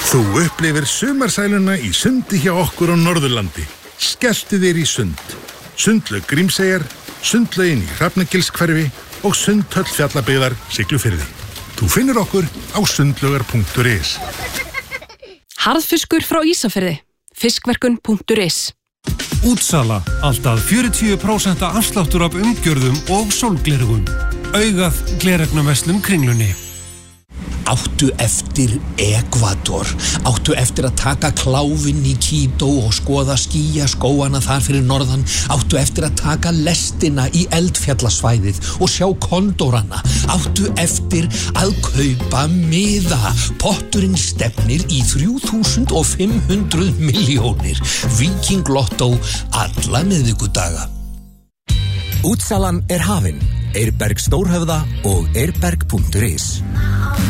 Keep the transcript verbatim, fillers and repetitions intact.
Þú upplifir sumarsæluna í sundi hjá okkur á Norðurlandi. Skelltu þér í sund. Sundlaug Grímseyjar, sundlaugin í Hrafnagilshverfi og sundhöll Fjallabyggðar Siglufirði. Þú finnur okkur á sundlaugar punktur is. Harðfiskur frá Ísafirði. fiskverkun punktur is. Útsala, alltaf fjörutíu prósent afsláttur af umgjörðum og sólglerugum. Augað gleraugnarverslun Kringlunni. Áttu eftir Ekvador. Áttu eftir að taka kláfinn í Quito og skoða skýjaskóana þar fyrir norðan. Áttu eftir að taka lestina í eldfjallasvæðið og sjá kondórana. Áttu eftir að kaupa miða. Potturinn stefnir í þrjú þúsund fimm hundruð milljónir. Viking Lotto alla miðvikudaga. Útsalan er hafin. Eirberg Stórhöfða og eirberg punktur is.